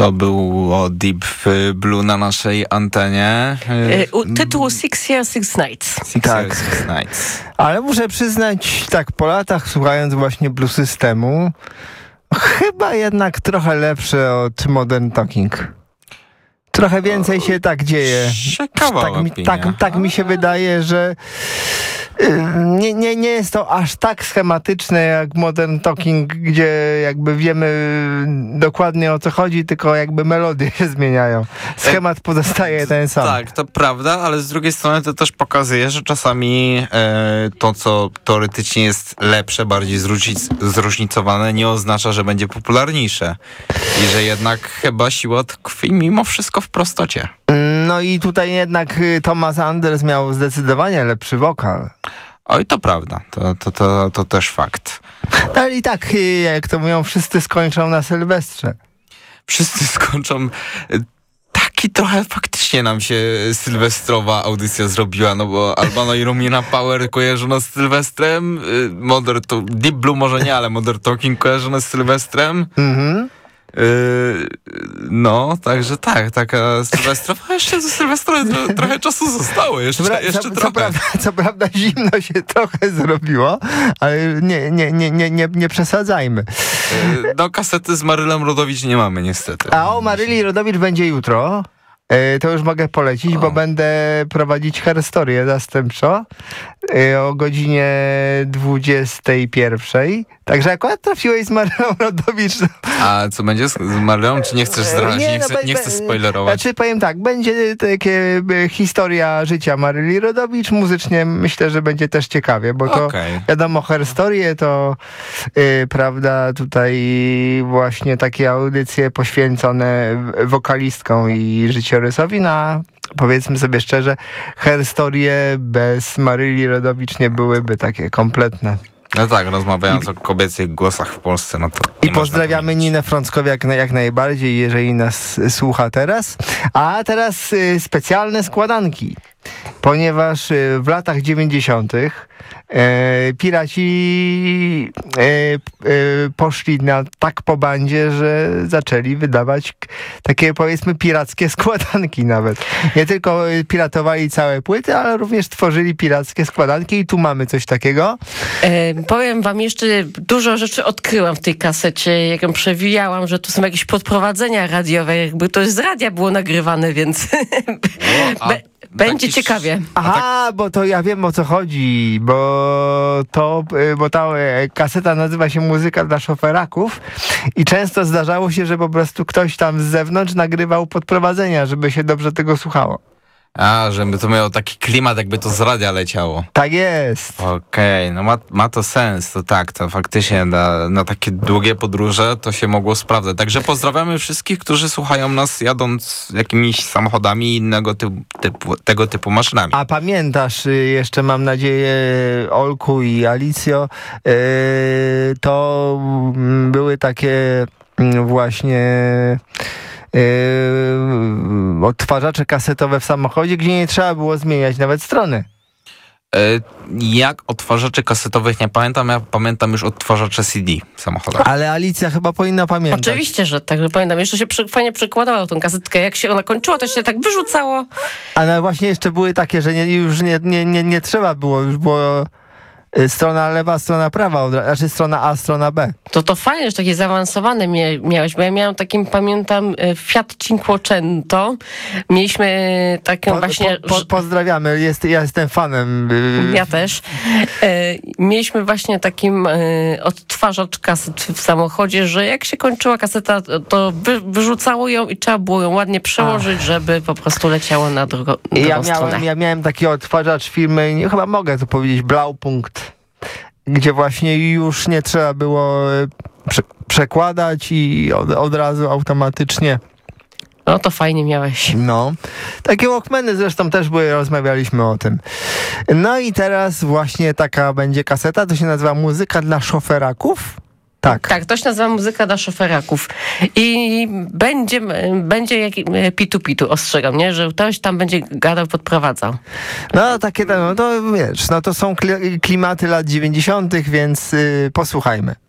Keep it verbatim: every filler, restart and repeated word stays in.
To było Deep Blue na naszej antenie. Y, tytuł Six Years, Six Nights. Six tak. Years, Six Nights. Ale muszę przyznać, tak po latach, słuchając właśnie Blue Systemu, chyba jednak trochę lepsze od Modern Talking. Trochę więcej się tak dzieje. Ciekawa tak, mi, opinia. tak, tak mi się wydaje, że nie, nie, nie jest to aż tak schematyczne jak Modern Talking, gdzie jakby wiemy dokładnie o co chodzi, tylko jakby melodie się zmieniają. Schemat pozostaje ten sam. Tak, to prawda, ale z drugiej strony to też pokazuje, że czasami e, to, co teoretycznie jest lepsze, bardziej zróżnic, zróżnicowane, nie oznacza, że będzie popularniejsze. I że jednak chyba siła tkwi mimo wszystko w prostocie. No i tutaj jednak Thomas Anders miał zdecydowanie lepszy wokal. Oj, to prawda, to, to, to, to też fakt. Ale i tak, jak to mówią, wszyscy skończą na Sylwestrze. Wszyscy skończą... Taki trochę faktycznie nam się sylwestrowa audycja zrobiła, no bo Albano i Romina Power kojarzono z Sylwestrem, Modern to Deep Blue może nie, ale Modern Talking kojarzono z Sylwestrem. Mhm. Yy, no, także tak, taka sylwestrowa, jeszcze do Sylwestra tro, trochę czasu zostało, jeszcze, Dobra, jeszcze co, trochę. Co prawda, co prawda zimno się trochę zrobiło, ale nie, nie, nie, nie, nie, nie przesadzajmy. Yy, no, kasety z Marylą Rodowicz nie mamy niestety. A o Maryli Rodowicz będzie jutro. E, to już mogę polecić, o. bo będę prowadzić Herstorię zastępczo e, o godzinie dwudziestej pierwszej. Także akurat trafiłeś z Marylą Rodowicz. A co będzie z, z Marylą? Czy nie chcesz zdradzić? Nie, nie, no, chcę, be, nie chcę be, spoilerować. Znaczy powiem tak, będzie takie e, historia życia Maryli Rodowicz. Muzycznie myślę, że będzie też ciekawie, bo to Okay. wiadomo, Herstorię to e, prawda, tutaj właśnie takie audycje poświęcone wokalistkom i życiorysowi na, powiedzmy sobie szczerze, Herstorie bez Maryli Rodowicz nie byłyby takie kompletne. No tak, rozmawiając I, o kobiecych głosach w Polsce, no to I pozdrawiamy Ninę Frąckowiak jak, jak najbardziej, jeżeli nas słucha teraz. A teraz y, specjalne składanki, ponieważ y, w latach dziewięćdziesiątych E, piraci e, e, poszli na tak po bandzie, że zaczęli wydawać k- takie, powiedzmy, pirackie składanki nawet. Nie tylko piratowali całe płyty, ale również tworzyli pirackie składanki i tu mamy coś takiego. E, powiem wam jeszcze, dużo rzeczy odkryłam w tej kasecie, jak ją przewijałam, że tu są jakieś podprowadzenia radiowe, jakby to z radia było nagrywane, więc O, Be- będzie taki... ciekawie. Aha, bo to ja wiem, o co chodzi, bo to, bo ta kaseta nazywa się Muzyka dla szoferaków i często zdarzało się, że po prostu ktoś tam z zewnątrz nagrywał podprowadzenia, żeby się dobrze tego słuchało. A, żeby to miało taki klimat, jakby to z radia leciało. Tak jest. Okej, okay, no ma, ma to sens, to tak, to faktycznie na, na takie długie podróże to się mogło sprawdzać. Także pozdrawiamy wszystkich, którzy słuchają nas jadąc jakimiś samochodami i innego typu, typu, tego typu maszynami. A pamiętasz, jeszcze mam nadzieję, Olku i Alicjo, yy, to były takie właśnie... Yy, odtwarzacze kasetowe w samochodzie, gdzie nie trzeba było zmieniać nawet strony. Jak odtwarzaczy kasetowych nie pamiętam, ja pamiętam już odtwarzacze C D w samochodach. Ale Alicja chyba powinna pamiętać. Oczywiście, że tak, że pamiętam. Jeszcze się przy, fajnie przekładało tą kasetkę. Jak się ona kończyła, to się tak wyrzucało. Ale właśnie jeszcze były takie, że nie, już nie, nie, nie, nie trzeba było, już było strona lewa, strona prawa, znaczy strona A, strona B. To to fajnie, że takie zaawansowane mia- miałeś, bo ja miałam takim, pamiętam, Fiat Cinquecento. Mieliśmy taką Po, właśnie... po, po, pozdrawiamy, Jest, ja jestem fanem. Ja też. E, mieliśmy właśnie takim e, odtwarzacz kaset w samochodzie, że jak się kończyła kaseta, to wy, wyrzucało ją i trzeba było ją ładnie przełożyć, Ach. żeby po prostu leciało na drugą, drugą ja stronę. miałem, ja miałem taki odtwarzacz firmy, nie, chyba mogę to powiedzieć, Blaupunkt, gdzie właśnie już nie trzeba było prze, przekładać i od, od razu automatycznie. No to fajnie miałeś. No. Takie Walkmany zresztą też były, rozmawialiśmy o tym. No i teraz właśnie taka będzie kaseta, to się nazywa Muzyka dla szoferaków. Tak. Tak, to się nazywa Muzyka dla szoferaków. I będzie, będzie jak pitu-pitu, ostrzegam, nie? Że ktoś tam będzie gadał, podprowadzał. No takie, no to wiesz, no to są klimaty lat dziewięćdziesiątych, więc yy, posłuchajmy.